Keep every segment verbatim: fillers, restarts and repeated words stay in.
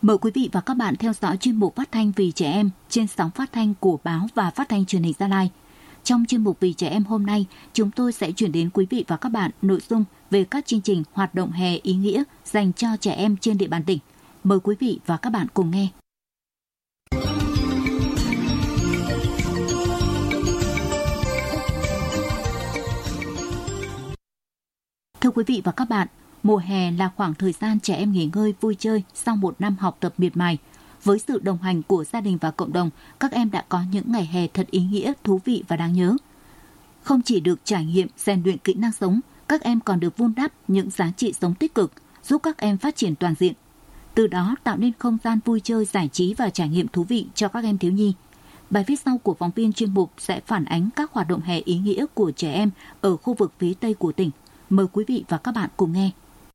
Mời quý vị và các bạn theo dõi chuyên mục phát thanh vì trẻ em trên sóng phát thanh của báo và phát thanh truyền hình Gia Lai. Trong chuyên mục vì trẻ em hôm nay, chúng tôi sẽ chuyển đến quý vị và các bạn nội dung về các chương trình hoạt động hè ý nghĩa dành cho trẻ em trên địa bàn tỉnh. Mời quý vị và các bạn cùng nghe. Thưa quý vị và các bạn, mùa hè là khoảng thời gian trẻ em nghỉ ngơi vui chơi sau một năm học tập miệt mài. Với sự đồng hành của gia đình và cộng đồng, các em đã có những ngày hè thật ý nghĩa, thú vị và đáng nhớ. Không chỉ được trải nghiệm, rèn luyện kỹ năng sống, các em còn được vun đắp những giá trị sống tích cực, giúp các em phát triển toàn diện. Từ đó tạo nên không gian vui chơi, giải trí và trải nghiệm thú vị cho các em thiếu nhi. Bài viết sau của phóng viên chuyên mục sẽ phản ánh các hoạt động hè ý nghĩa của trẻ em ở khu vực phía Tây của tỉnh. Mời quý vị và các bạn cùng nghe.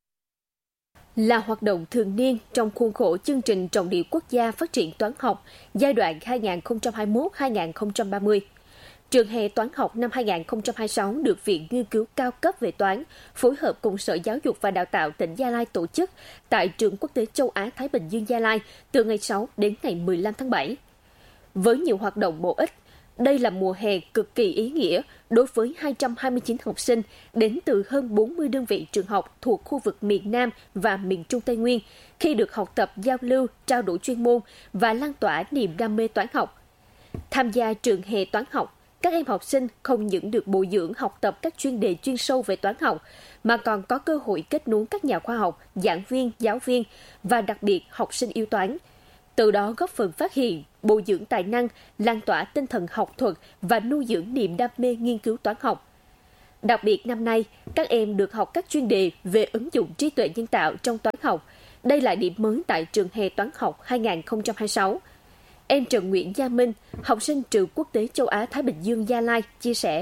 Là hoạt động thường niên trong khuôn khổ chương trình trọng điểm quốc gia phát triển toán học giai đoạn hai nghìn không trăm hai mươi mốt đến hai nghìn không trăm ba mươi. Trường hè toán học năm hai nghìn không trăm hai mươi sáu được Viện Nghiên cứu cao cấp về toán phối hợp cùng Sở Giáo dục và Đào tạo tỉnh Gia Lai tổ chức tại Trường Quốc tế Châu Á Thái Bình Dương Gia Lai từ ngày sáu đến ngày mười lăm tháng bảy. Với nhiều hoạt động bổ ích, đây là mùa hè cực kỳ ý nghĩa đối với hai trăm hai mươi chín học sinh đến từ hơn bốn mươi đơn vị trường học thuộc khu vực miền Nam và miền Trung Tây Nguyên khi được học tập, giao lưu, trao đổi chuyên môn và lan tỏa niềm đam mê toán học. Tham gia trường hè toán học, các em học sinh không những được bồi dưỡng học tập các chuyên đề chuyên sâu về toán học, mà còn có cơ hội kết nối các nhà khoa học, giảng viên, giáo viên và đặc biệt học sinh yêu toán. Từ đó góp phần phát hiện, bồi dưỡng tài năng, lan tỏa tinh thần học thuật và nuôi dưỡng niềm đam mê nghiên cứu toán học. Đặc biệt năm nay, các em được học các chuyên đề về ứng dụng trí tuệ nhân tạo trong toán học. Đây là điểm mới tại trường hè toán học hai nghìn không trăm hai mươi sáu. Em Trần Nguyễn Gia Minh, học sinh trường Quốc tế Châu Á Thái Bình Dương Gia Lai, chia sẻ.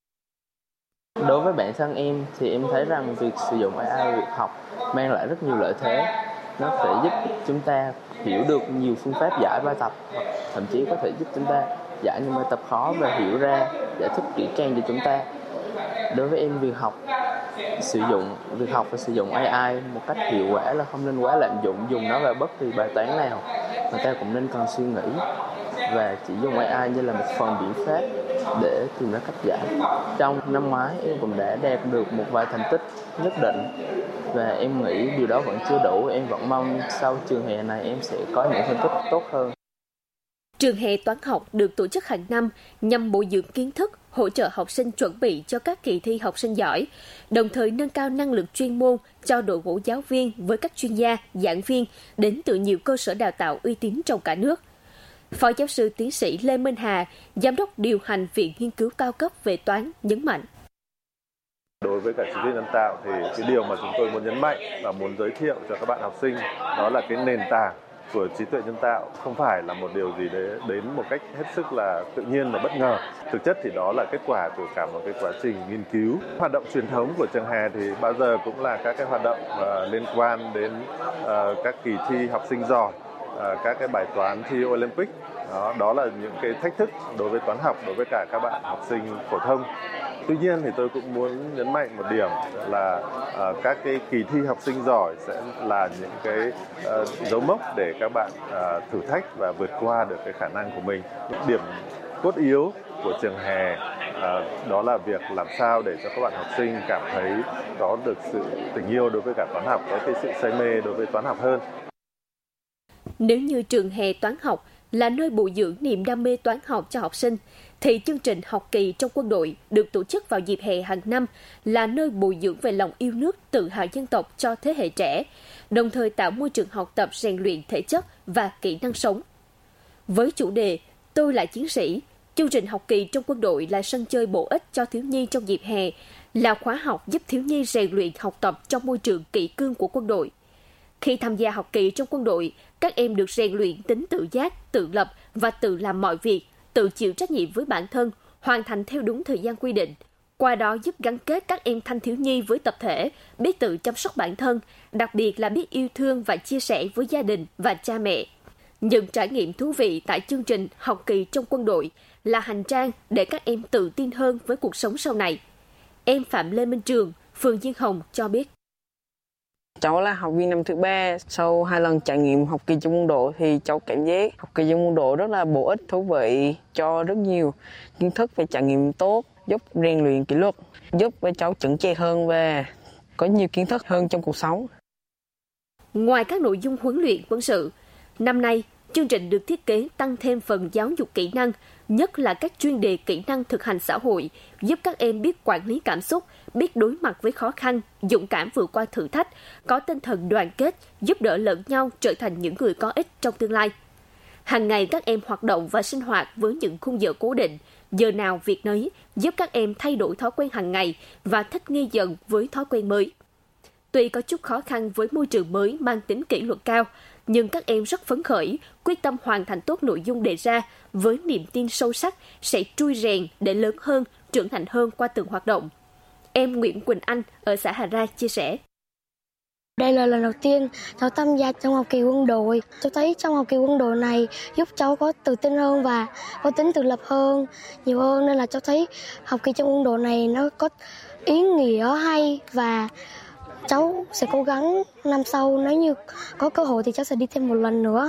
Đối với bản thân em thì em thấy rằng việc sử dụng a i việc học mang lại rất nhiều lợi thế. Nó sẽ giúp chúng ta hiểu được nhiều phương pháp giải bài tập, hoặc thậm chí có thể giúp chúng ta giải những bài tập khó và hiểu ra, giải thích kỹ càng cho chúng ta. Đối với em, việc học sử dụng việc học và sử dụng a i một cách hiệu quả là không nên quá lạm dụng, dùng nó vào bất kỳ bài toán nào. Người ta cũng nên cần suy nghĩ và chỉ dùng a i như là một phần biện pháp để tìm ra cách giải. Trong năm ngoái em cũng đã đạt được một vài thành tích nhất định và em nghĩ điều đó vẫn chưa đủ. Em vẫn mong sau trường hè này em sẽ có những thành tích tốt hơn. Trường hè toán học được tổ chức hàng năm nhằm bồi dưỡng kiến thức, hỗ trợ học sinh chuẩn bị cho các kỳ thi học sinh giỏi, đồng thời nâng cao năng lực chuyên môn cho đội ngũ giáo viên với các chuyên gia, giảng viên đến từ nhiều cơ sở đào tạo uy tín trong cả nước. Phó giáo sư tiến sĩ Lê Minh Hà, Giám đốc điều hành Viện Nghiên cứu cao cấp về toán, nhấn mạnh. Đối với cả trí tuệ nhân tạo thì cái điều mà chúng tôi muốn nhấn mạnh và muốn giới thiệu cho các bạn học sinh đó là cái nền tảng của trí tuệ nhân tạo không phải là một điều gì đấy đến một cách hết sức là tự nhiên và bất ngờ. Thực chất thì đó là kết quả của cả một cái quá trình nghiên cứu. Hoạt động truyền thống của trường hè thì bao giờ cũng là các cái hoạt động uh, liên quan đến uh, các kỳ thi học sinh giỏi, uh, các cái bài toán thi Olympic. Đó, đó là những cái thách thức đối với toán học, đối với cả các bạn học sinh phổ thông. Tuy nhiên thì tôi cũng muốn nhấn mạnh một điểm là uh, các cái kỳ thi học sinh giỏi sẽ là những cái uh, dấu mốc để các bạn uh, thử thách và vượt qua được cái khả năng của mình. Điểm cốt yếu của trường hè uh, đó là việc làm sao để cho các bạn học sinh cảm thấy có được sự tình yêu đối với cả toán học, có cái sự say mê đối với toán học hơn. Nếu như trường hè toán học là nơi bồi dưỡng niềm đam mê toán học cho học sinh, thì chương trình học kỳ trong quân đội được tổ chức vào dịp hè hàng năm là nơi bồi dưỡng về lòng yêu nước, tự hào dân tộc cho thế hệ trẻ, đồng thời tạo môi trường học tập rèn luyện thể chất và kỹ năng sống. Với chủ đề Tôi là chiến sĩ, chương trình học kỳ trong quân đội là sân chơi bổ ích cho thiếu nhi trong dịp hè, là khóa học giúp thiếu nhi rèn luyện học tập trong môi trường kỷ cương của quân đội. Khi tham gia học kỳ trong quân đội, các em được rèn luyện tính tự giác, tự lập và tự làm mọi việc, tự chịu trách nhiệm với bản thân, hoàn thành theo đúng thời gian quy định. Qua đó giúp gắn kết các em thanh thiếu nhi với tập thể, biết tự chăm sóc bản thân, đặc biệt là biết yêu thương và chia sẻ với gia đình và cha mẹ. Những trải nghiệm thú vị tại chương trình học kỳ trong quân đội là hành trang để các em tự tin hơn với cuộc sống sau này. Em Phạm Lê Minh Trường, phường Diên Hồng cho biết. Cháu là học viên năm thứ ba. Sau hai lần trải nghiệm học kỳ trong quân đội thì cháu cảm giác học kỳ trong quân đội rất là bổ ích, thú vị, cho rất nhiều kiến thức và trải nghiệm tốt, giúp rèn luyện kỷ luật, giúp với cháu chững chạc hơn và có nhiều kiến thức hơn trong cuộc sống. Ngoài các nội dung huấn luyện quân sự, năm nay chương trình được thiết kế tăng thêm phần giáo dục kỹ năng, nhất là các chuyên đề kỹ năng thực hành xã hội, giúp các em biết quản lý cảm xúc, biết đối mặt với khó khăn, dũng cảm vượt qua thử thách, có tinh thần đoàn kết, giúp đỡ lẫn nhau trở thành những người có ích trong tương lai. Hàng ngày các em hoạt động và sinh hoạt với những khung giờ cố định, giờ nào việc nấy, giúp các em thay đổi thói quen hàng ngày và thích nghi dần với thói quen mới. Tuy có chút khó khăn với môi trường mới mang tính kỷ luật cao, nhưng các em rất phấn khởi, quyết tâm hoàn thành tốt nội dung đề ra với niềm tin sâu sắc sẽ trui rèn để lớn hơn, trưởng thành hơn qua từng hoạt động. Em Nguyễn Quỳnh Anh ở xã Hà Ra chia sẻ. Đây là lần đầu tiên cháu tham gia trong học kỳ quân đội. Cháu thấy trong học kỳ quân đội này giúp cháu có tự tin hơn và có tính tự lập hơn, nhiều hơn, nên là cháu thấy học kỳ trong quân đội này nó có ý nghĩa hay và cháu sẽ cố gắng năm sau nếu như có cơ hội thì cháu sẽ đi thêm một lần nữa.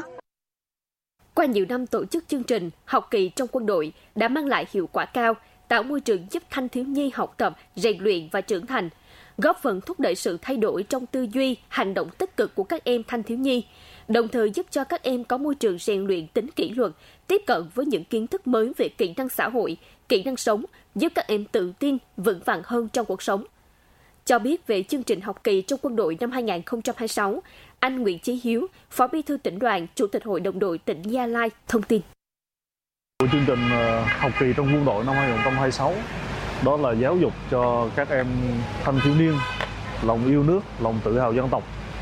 Qua nhiều năm tổ chức chương trình học kỳ trong quân đội đã mang lại hiệu quả cao, tạo môi trường giúp thanh thiếu nhi học tập, rèn luyện và trưởng thành, góp phần thúc đẩy sự thay đổi trong tư duy, hành động tích cực của các em thanh thiếu nhi, đồng thời giúp cho các em có môi trường rèn luyện tính kỷ luật, tiếp cận với những kiến thức mới về kỹ năng xã hội, kỹ năng sống, giúp các em tự tin, vững vàng hơn trong cuộc sống. Cho biết về chương trình học kỳ trong quân đội năm hai không hai sáu, anh Nguyễn Chí Hiếu, Phó Bí thư Tỉnh đoàn, Chủ tịch Hội đồng đội tỉnh Gia Lai thông tin. Chương trình học kỳ trong quân đội năm hai không hai sáu đó là giáo dục cho các em thanh thiếu niên lòng yêu nước, lòng tự hào dân tộc.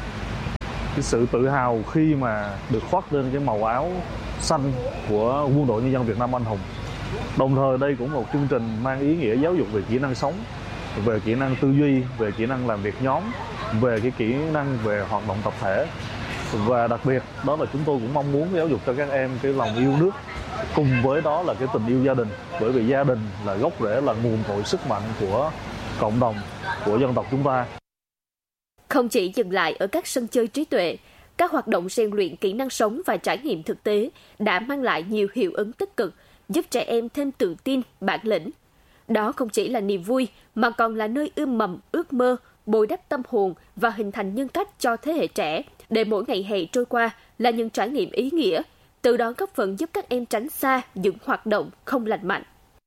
Cái sự tự hào khi mà được khoác lên cái màu áo xanh của Quân đội Nhân dân Việt Nam anh hùng. Đồng thời đây cũng là một chương trình mang ý nghĩa giáo dục về kỹ năng sống, về kỹ năng tư duy, về kỹ năng làm việc nhóm, về cái kỹ năng về hoạt động tập thể. Và đặc biệt đó là chúng tôi cũng mong muốn giáo dục cho các em cái lòng yêu nước, cùng với đó là cái tình yêu gia đình, bởi vì gia đình là gốc rễ, là nguồn cội sức mạnh của cộng đồng, của dân tộc chúng ta. Không chỉ dừng lại ở các sân chơi trí tuệ, các hoạt động rèn luyện kỹ năng sống và trải nghiệm thực tế đã mang lại nhiều hiệu ứng tích cực, giúp trẻ em thêm tự tin, bản lĩnh. Đó không chỉ là niềm vui, mà còn là nơi ươm mầm ước mơ, bồi đắp tâm hồn và hình thành nhân cách cho thế hệ trẻ, để mỗi ngày hè trôi qua là những trải nghiệm ý nghĩa, từ đó góp phần giúp các em tránh xa những hoạt động không lành mạnh.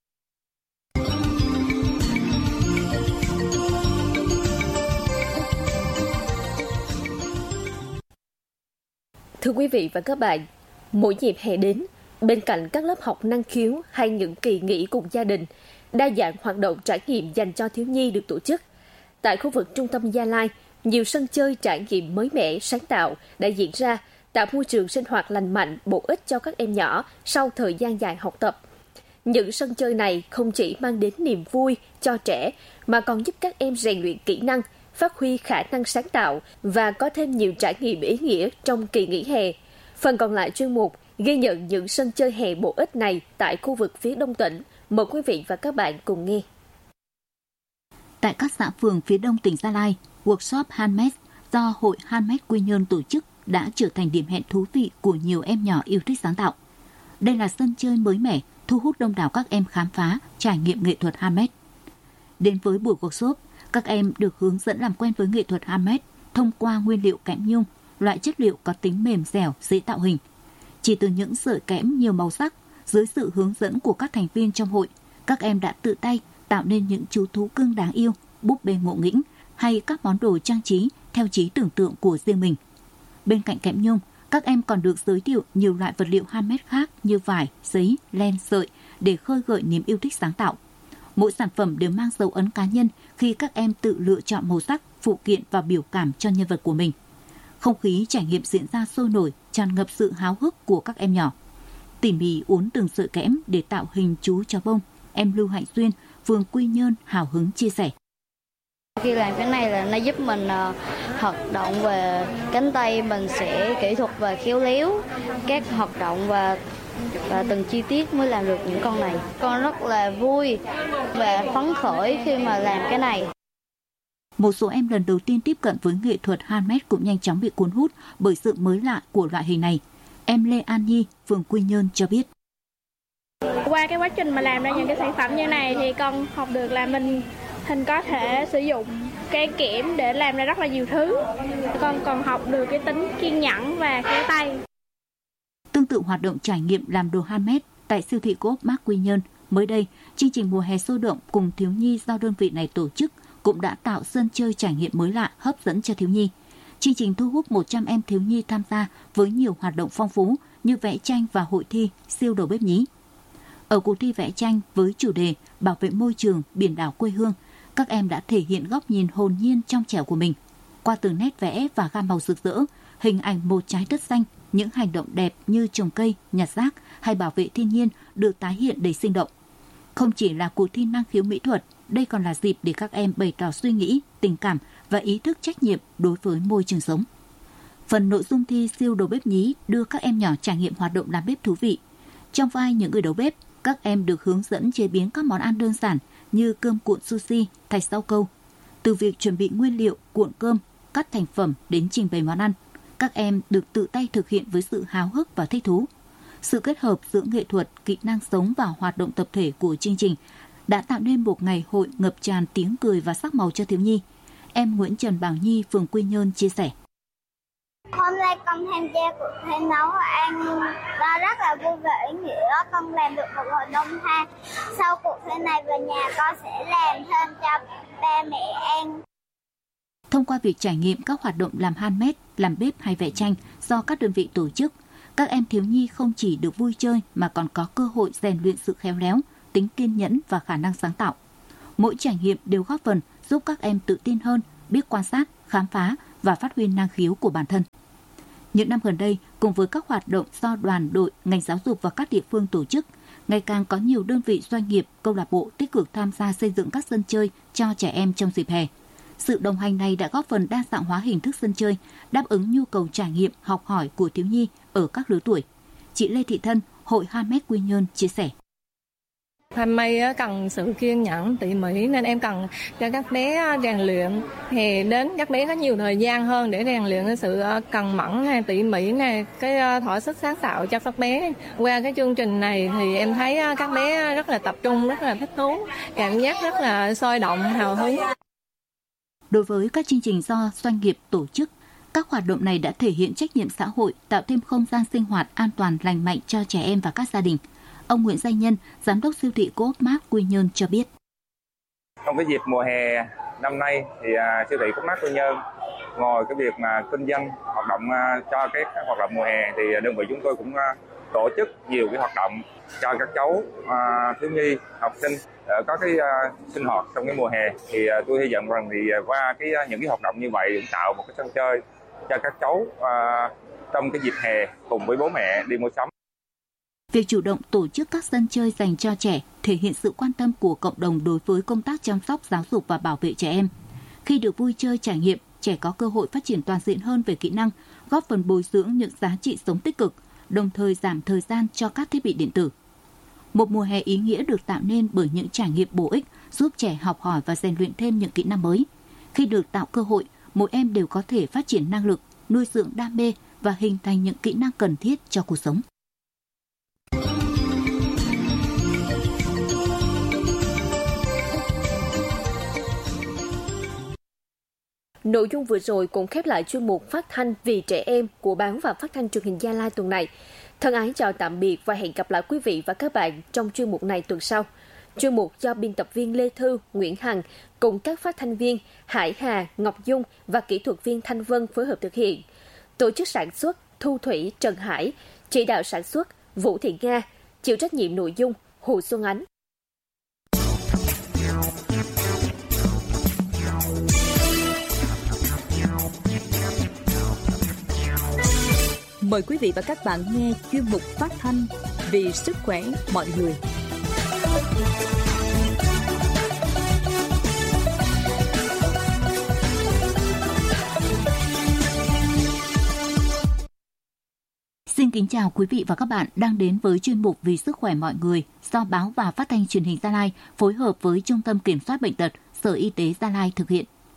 Thưa quý vị và các bạn, mỗi dịp hè đến, bên cạnh các lớp học năng khiếu hay những kỳ nghỉ cùng gia đình, đa dạng hoạt động trải nghiệm dành cho thiếu nhi được tổ chức. Tại khu vực trung tâm Gia Lai, nhiều sân chơi trải nghiệm mới mẻ, sáng tạo đã diễn ra, tạo môi trường sinh hoạt lành mạnh, bổ ích cho các em nhỏ sau thời gian dài học tập. Những sân chơi này không chỉ mang đến niềm vui cho trẻ, mà còn giúp các em rèn luyện kỹ năng, phát huy khả năng sáng tạo và có thêm nhiều trải nghiệm ý nghĩa trong kỳ nghỉ hè. Phần còn lại chuyên mục ghi nhận những sân chơi hè bổ ích này tại khu vực phía đông tỉnh. Mời quý vị và các bạn cùng nghe. Tại các xã phường phía đông tỉnh Gia Lai, workshop handmade do Hội Handmade Quy Nhơn tổ chức đã trở thành điểm hẹn thú vị của nhiều em nhỏ yêu thích sáng tạo. Đây là sân chơi mới mẻ, thu hút đông đảo các em khám phá, trải nghiệm nghệ thuật handmade. Đến với buổi workshop, các em được hướng dẫn làm quen với nghệ thuật handmade thông qua nguyên liệu kẽm nhung, loại chất liệu có tính mềm dẻo, dễ tạo hình. Chỉ từ những sợi kẽm nhiều màu sắc, dưới sự hướng dẫn của các thành viên trong hội, các em đã tự tay tạo nên những chú thú cưng đáng yêu, búp bê ngộ nghĩnh hay các món đồ trang trí theo trí tưởng tượng của riêng mình. Bên cạnh kẽm nhung, các em còn được giới thiệu nhiều loại vật liệu handmade khác như vải, giấy, len, sợi để khơi gợi niềm yêu thích sáng tạo. Mỗi sản phẩm đều mang dấu ấn cá nhân khi các em tự lựa chọn màu sắc, phụ kiện và biểu cảm cho nhân vật của mình. Không khí trải nghiệm diễn ra sôi nổi, tràn ngập sự háo hức của các em nhỏ. Tỉ mỉ uốn từng sợi kẽm để tạo hình chú chó bông, em Lưu Hạnh Xuyên, phường Quy Nhơn hào hứng chia sẻ. Khi làm cái này là nó giúp mình uh, hoạt động về cánh tay, mình sẽ kỹ thuật và khéo léo các hoạt động và và từng chi tiết mới làm được những con này. Con rất là vui và phấn khởi khi mà làm cái này. Một số em lần đầu tiên tiếp cận với nghệ thuật handmade cũng nhanh chóng bị cuốn hút bởi sự mới lạ của loại hình này. Em Lê An Nhi, phường Quy Nhơn cho biết. Qua cái quá trình mà làm ra những cái sản phẩm như này thì con học được là mình mình có thể sử dụng cái kiểm để làm ra rất là nhiều thứ. Con còn học được cái tính kiên nhẫn và khéo tay. Tương tự hoạt động trải nghiệm làm đồ handmade tại siêu thị Co-op Mart Quy Nhơn, mới đây, chương trình mùa hè sôi động cùng thiếu nhi do đơn vị này tổ chức cũng đã tạo sân chơi trải nghiệm mới lạ, hấp dẫn cho thiếu nhi. Chương trình thu hút một trăm em thiếu nhi tham gia với nhiều hoạt động phong phú như vẽ tranh và hội thi siêu đầu bếp nhí. Ở cuộc thi vẽ tranh với chủ đề bảo vệ môi trường, biển đảo quê hương, các em đã thể hiện góc nhìn hồn nhiên trong trẻo của mình. Qua từng nét vẽ và gam màu rực rỡ, hình ảnh một trái đất xanh, những hành động đẹp như trồng cây, nhặt rác hay bảo vệ thiên nhiên được tái hiện đầy sinh động. Không chỉ là cuộc thi năng khiếu mỹ thuật, đây còn là dịp để các em bày tỏ suy nghĩ, tình cảm và ý thức trách nhiệm đối với môi trường sống. Phần nội dung thi siêu đầu bếp nhí đưa các em nhỏ trải nghiệm hoạt động làm bếp thú vị. Trong vai những người đầu bếp, các em được hướng dẫn chế biến các món ăn đơn giản như cơm cuộn sushi, thạch rau câu. Từ việc chuẩn bị nguyên liệu, cuộn cơm, cắt thành phẩm đến trình bày món ăn, các em được tự tay thực hiện với sự háo hức và thích thú. Sự kết hợp giữa nghệ thuật, kỹ năng sống và hoạt động tập thể của chương trình đã tạo nên một ngày hội ngập tràn tiếng cười và sắc màu cho thiếu nhi. Em Nguyễn Trần Bảo Nhi, phường Quy Nhơn chia sẻ. Hôm nay con tham gia cuộc thi nấu ăn và rất là vui và ý nghĩa. Con làm được một hội đông tha. Sau cuộc thi này về nhà con sẽ làm thêm cho ba mẹ ăn. Thông qua việc trải nghiệm các hoạt động làm handmade, làm bếp hay vẽ tranh do các đơn vị tổ chức, các em thiếu nhi không chỉ được vui chơi mà còn có cơ hội rèn luyện sự khéo léo, tính kiên nhẫn và khả năng sáng tạo. Mỗi trải nghiệm đều góp phần giúp các em tự tin hơn, biết quan sát, khám phá và phát huy năng khiếu của bản thân. Những năm gần đây, cùng với các hoạt động do đoàn, đội, ngành giáo dục và các địa phương tổ chức, ngày càng có nhiều đơn vị doanh nghiệp, câu lạc bộ tích cực tham gia xây dựng các sân chơi cho trẻ em trong dịp hè. Sự đồng hành này đã góp phần đa dạng hóa hình thức sân chơi, đáp ứng nhu cầu trải nghiệm, học hỏi của thiếu nhi ở các lứa tuổi. Chị Lê Thị Thân, Hội Handmade Quy Nhơn chia sẻ. Handmade cần sự kiên nhẫn, tỉ mỉ nên em cần cho các bé rèn luyện. Thì đến các bé có nhiều thời gian hơn để rèn luyện cái sự cần mẫn, tỉ mỉ, này, cái thỏa sức sáng tạo cho các bé. Qua cái chương trình này thì em thấy các bé rất là tập trung, rất là thích thú, cảm giác rất là sôi động, hào hứng. Đối với các chương trình do doanh nghiệp tổ chức, các hoạt động này đã thể hiện trách nhiệm xã hội, tạo thêm không gian sinh hoạt an toàn, lành mạnh cho trẻ em và các gia đình. Ông Nguyễn Danh Nhân, giám đốc siêu thị Co-op Mart Quy Nhơn cho biết. Trong cái dịp mùa hè năm nay thì uh, siêu thị Co-op Mart Quy Nhơn ngoài cái việc mà kinh doanh hoạt động uh, cho cái, cái hoạt động mùa hè thì đơn vị chúng tôi cũng uh, tổ chức nhiều cái hoạt động cho các cháu uh, thiếu nhi, học sinh uh, có cái uh, sinh hoạt trong cái mùa hè. Thì uh, tôi hy vọng rằng thì uh, qua cái uh, những cái hoạt động như vậy cũng tạo một cái sân chơi cho các cháu uh, trong cái dịp hè cùng với bố mẹ đi mua sắm. Việc chủ động tổ chức các sân chơi dành cho trẻ thể hiện sự quan tâm của cộng đồng đối với công tác chăm sóc, giáo dục và bảo vệ trẻ em. Khi được vui chơi trải nghiệm, trẻ có cơ hội phát triển toàn diện hơn về kỹ năng, góp phần bồi dưỡng những giá trị sống tích cực, đồng thời giảm thời gian cho các thiết bị điện tử. Một mùa hè ý nghĩa được tạo nên bởi những trải nghiệm bổ ích giúp trẻ học hỏi và rèn luyện thêm những kỹ năng mới. Khi được tạo cơ hội, mỗi em đều có thể phát triển năng lực, nuôi dưỡng đam mê và hình thành những kỹ năng cần thiết cho cuộc sống. Nội dung vừa rồi cũng khép lại chuyên mục phát thanh vì trẻ em của Báo và Phát thanh Truyền hình Gia Lai tuần này. Thân ái chào tạm biệt và hẹn gặp lại quý vị và các bạn trong chuyên mục này tuần sau. Chuyên mục do biên tập viên Lê Thư, Nguyễn Hằng cùng các phát thanh viên Hải Hà, Ngọc Dung và kỹ thuật viên Thanh Vân phối hợp thực hiện. Tổ chức sản xuất Thu Thủy, Trần Hải, chỉ đạo sản xuất Vũ Thị Nga, chịu trách nhiệm nội dung Hồ Xuân Ánh. Mời quý vị và các bạn nghe chuyên mục phát thanh vì sức khỏe mọi người. Xin kính chào quý vị và các bạn đang đến với chuyên mục vì sức khỏe mọi người do Báo và Phát thanh Truyền hình Gia Lai phối hợp với Trung tâm Kiểm soát Bệnh tật, Sở Y tế Gia Lai thực hiện.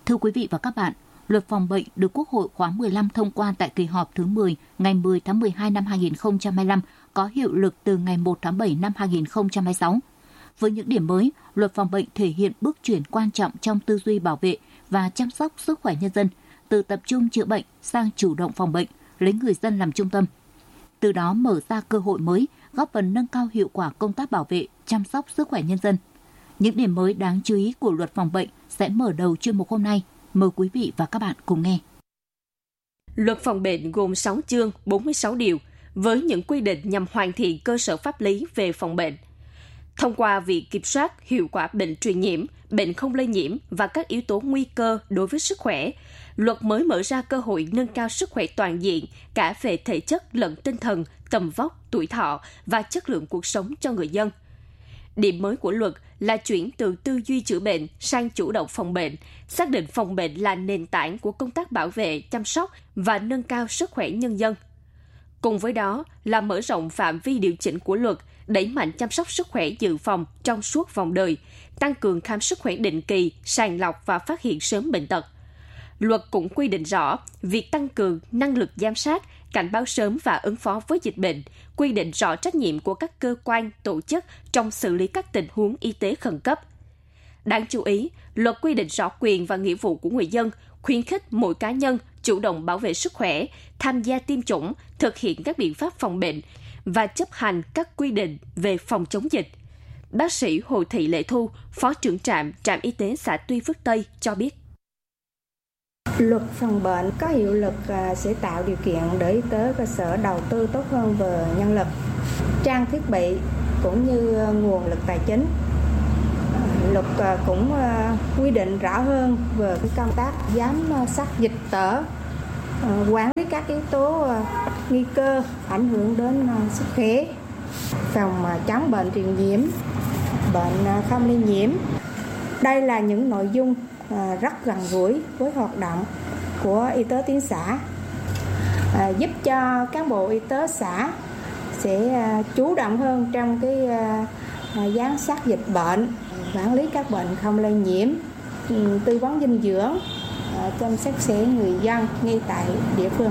Thưa quý vị và các bạn, Luật phòng bệnh được Quốc hội khóa mười lăm thông qua tại kỳ họp thứ mười ngày mười tháng mười hai năm hai nghìn không trăm hai mươi lăm, có hiệu lực từ ngày một tháng bảy năm hai nghìn không trăm hai mươi sáu. Với những điểm mới, Luật phòng bệnh thể hiện bước chuyển quan trọng trong tư duy bảo vệ và chăm sóc sức khỏe nhân dân, từ tập trung chữa bệnh sang chủ động phòng bệnh, lấy người dân làm trung tâm. Từ đó mở ra cơ hội mới, góp phần nâng cao hiệu quả công tác bảo vệ, chăm sóc sức khỏe nhân dân. Những điểm mới đáng chú ý của Luật phòng bệnh sẽ mở đầu chuyên mục hôm nay. Mời quý vị và các bạn cùng nghe. Luật phòng bệnh gồm sáu chương, bốn mươi sáu điều, với những quy định nhằm hoàn thiện cơ sở pháp lý về phòng bệnh. Thông qua việc kiểm soát hiệu quả bệnh truyền nhiễm, bệnh không lây nhiễm và các yếu tố nguy cơ đối với sức khỏe, luật mới mở ra cơ hội nâng cao sức khỏe toàn diện, cả về thể chất lẫn tinh thần, tầm vóc, tuổi thọ và chất lượng cuộc sống cho người dân. Điểm mới của luật là chuyển từ tư duy chữa bệnh sang chủ động phòng bệnh, xác định phòng bệnh là nền tảng của công tác bảo vệ, chăm sóc và nâng cao sức khỏe nhân dân. Cùng với đó là mở rộng phạm vi điều chỉnh của luật, đẩy mạnh chăm sóc sức khỏe dự phòng trong suốt vòng đời, tăng cường khám sức khỏe định kỳ, sàng lọc và phát hiện sớm bệnh tật. Luật cũng quy định rõ việc tăng cường năng lực giám sát, cảnh báo sớm và ứng phó với dịch bệnh, quy định rõ trách nhiệm của các cơ quan, tổ chức trong xử lý các tình huống y tế khẩn cấp. Đáng chú ý, luật quy định rõ quyền và nghĩa vụ của người dân, khuyến khích mỗi cá nhân chủ động bảo vệ sức khỏe, tham gia tiêm chủng, thực hiện các biện pháp phòng bệnh và chấp hành các quy định về phòng chống dịch. Bác sĩ Hồ Thị Lệ Thu, Phó trưởng trạm, trạm y tế xã Tuy Phước Tây cho biết. Luật phòng bệnh có hiệu lực sẽ tạo điều kiện để y tế cơ sở đầu tư tốt hơn về nhân lực, trang thiết bị cũng như nguồn lực tài chính. Luật cũng quy định rõ hơn về cái công tác giám sát dịch tễ, quản lý các yếu tố nguy cơ ảnh hưởng đến sức khỏe, phòng chống bệnh truyền nhiễm, bệnh không lây nhiễm. Đây là những nội dung rất gần gũi với hoạt động của y tế tuyến xã, à, giúp cho cán bộ y tế xã sẽ à, chủ động hơn trong cái à, à, giám sát dịch bệnh, quản lý các bệnh không lây nhiễm, ừ, tư vấn dinh dưỡng, à, chăm sóc sức khỏe người dân ngay tại địa phương.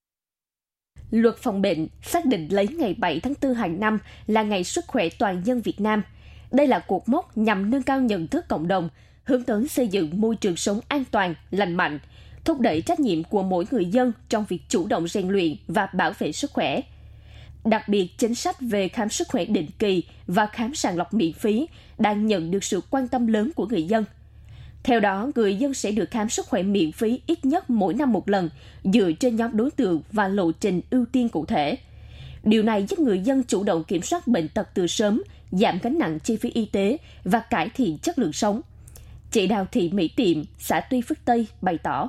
Luật phòng bệnh xác định lấy ngày bảy tháng tư hàng năm là ngày sức khỏe toàn dân Việt Nam. Đây là cột mốc nhằm nâng cao nhận thức cộng đồng, hướng tới xây dựng môi trường sống an toàn, lành mạnh, thúc đẩy trách nhiệm của mỗi người dân trong việc chủ động rèn luyện và bảo vệ sức khỏe. Đặc biệt, chính sách về khám sức khỏe định kỳ và khám sàng lọc miễn phí đang nhận được sự quan tâm lớn của người dân. Theo đó, người dân sẽ được khám sức khỏe miễn phí ít nhất mỗi năm một lần, dựa trên nhóm đối tượng và lộ trình ưu tiên cụ thể. Điều này giúp người dân chủ động kiểm soát bệnh tật từ sớm, giảm gánh nặng chi phí y tế và cải thiện chất lượng sống. Chị Đào Thị Mỹ Tiệm, xã Tuy Phước Tây bày tỏ.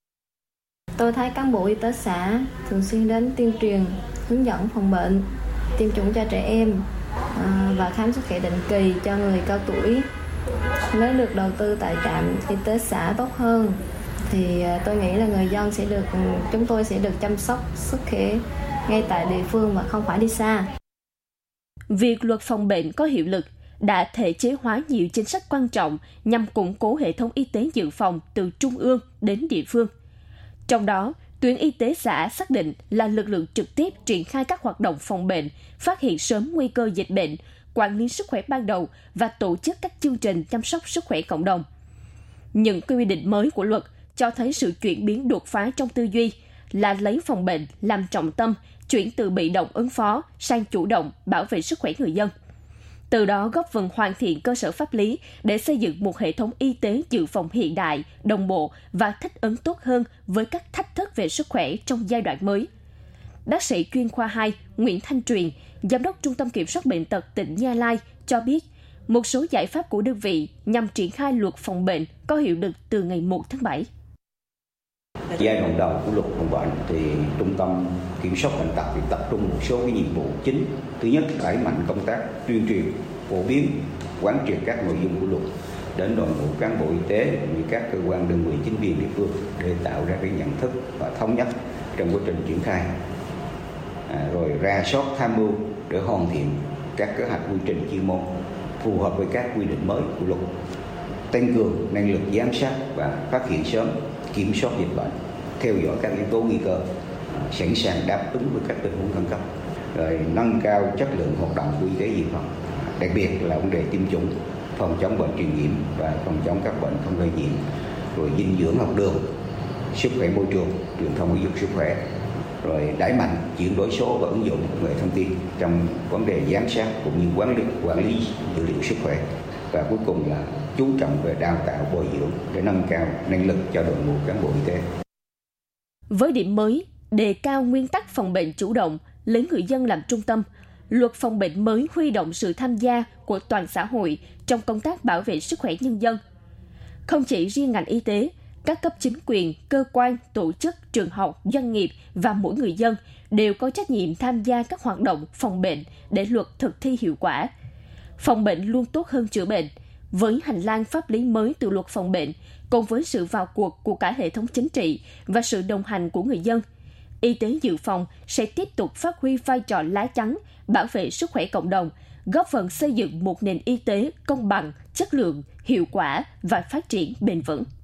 Tôi thấy cán bộ y tế xã thường xuyên đến tuyên truyền, hướng dẫn phòng bệnh, tiêm chủng cho trẻ em và khám sức khỏe định kỳ cho người cao tuổi. Nếu được đầu tư tại trạm y tế xã tốt hơn thì tôi nghĩ là người dân sẽ được, chúng tôi sẽ được chăm sóc sức khỏe ngay tại địa phương mà không phải đi xa. Việc luật phòng bệnh có hiệu lực đã thể chế hóa nhiều chính sách quan trọng nhằm củng cố hệ thống y tế dự phòng từ trung ương đến địa phương. Trong đó, tuyến y tế xã xác định là lực lượng trực tiếp triển khai các hoạt động phòng bệnh, phát hiện sớm nguy cơ dịch bệnh, quản lý sức khỏe ban đầu và tổ chức các chương trình chăm sóc sức khỏe cộng đồng. Những quy định mới của luật cho thấy sự chuyển biến đột phá trong tư duy là lấy phòng bệnh làm trọng tâm, chuyển từ bị động ứng phó sang chủ động bảo vệ sức khỏe người dân. Từ đó góp phần hoàn thiện cơ sở pháp lý để xây dựng một hệ thống y tế dự phòng hiện đại, đồng bộ và thích ứng tốt hơn với các thách thức về sức khỏe trong giai đoạn mới. Bác sĩ chuyên khoa hai Nguyễn Thanh Truyền, Giám đốc Trung tâm Kiểm soát Bệnh tật tỉnh Gia Lai cho biết, một số giải pháp của đơn vị nhằm triển khai luật phòng bệnh có hiệu lực từ ngày một tháng bảy. Giai đoạn đầu của luật phòng bệnh thì Trung tâm Kiểm soát Bệnh tật thì tập trung một số cái nhiệm vụ chính. Thứ nhất, đẩy mạnh công tác tuyên truyền, phổ biến, quán triệt các nội dung của luật đến đội ngũ cán bộ y tế như các cơ quan đơn vị chính quyền địa phương để tạo ra cái nhận thức và thống nhất trong quá trình triển khai. À, rồi rà soát tham mưu để hoàn thiện các kế hoạch quy trình chuyên môn phù hợp với các quy định mới của luật. tăng cường năng lực giám sát và phát hiện sớm, kiểm soát dịch bệnh, theo dõi các yếu tố nguy cơ, sẵn sàng đáp ứng với các tình huống khẩn cấp, rồi nâng cao chất lượng hoạt động của y tế dự phòng, đặc biệt là vấn đề tiêm chủng, phòng chống bệnh truyền nhiễm và phòng chống các bệnh không lây nhiễm, rồi dinh dưỡng học đường, sức khỏe môi trường, truyền thông giáo dục sức khỏe, rồi đẩy mạnh chuyển đổi số và ứng dụng công nghệ thông tin trong vấn đề giám sát cũng như quản lý quản lý dữ liệu sức khỏe, và cuối cùng là chú trọng về đào tạo bồi dưỡng để nâng cao năng lực cho đội ngũ cán bộ y tế. Với điểm mới, đề cao nguyên tắc phòng bệnh chủ động, lấy người dân làm trung tâm, luật phòng bệnh mới huy động sự tham gia của toàn xã hội trong công tác bảo vệ sức khỏe nhân dân. Không chỉ riêng ngành y tế, các cấp chính quyền, cơ quan, tổ chức, trường học, doanh nghiệp và mỗi người dân đều có trách nhiệm tham gia các hoạt động phòng bệnh để luật thực thi hiệu quả. Phòng bệnh luôn tốt hơn chữa bệnh. Với hành lang pháp lý mới từ luật phòng bệnh, cùng với sự vào cuộc của cả hệ thống chính trị và sự đồng hành của người dân, y tế dự phòng sẽ tiếp tục phát huy vai trò lá chắn, bảo vệ sức khỏe cộng đồng, góp phần xây dựng một nền y tế công bằng, chất lượng, hiệu quả và phát triển bền vững.